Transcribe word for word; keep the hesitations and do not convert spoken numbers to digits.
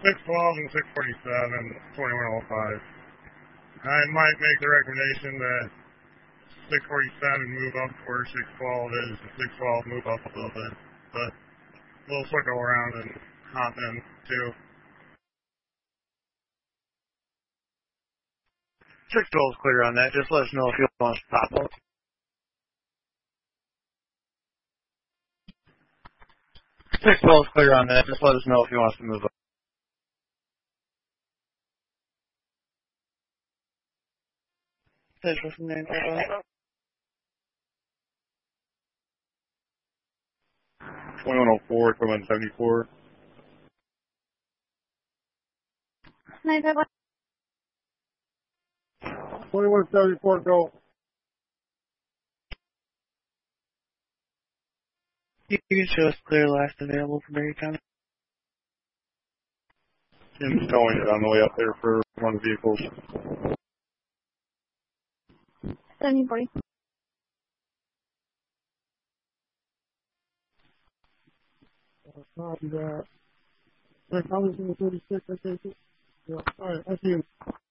six twelve and six forty-seven, twenty-one oh five. I might make the recommendation that six forty-seven move up where six twelve is, and six twelve move up a little bit. But we'll circle around and hop in too. six twelve is clear on that. Just let us know if you want to pop up. six twelve is clear on that. Just let us know if you want us to move up. Central from nine five twenty-one oh four, twenty-one seventy-four. nine five one. twenty-one seventy-four, go. You can show us clear last available for Berry County. Tim's towing it on the way up there for one of the vehicles. seventeen forty. Copy that. Alright, I was in the thirty-six, I take it. Yeah, alright, I see you.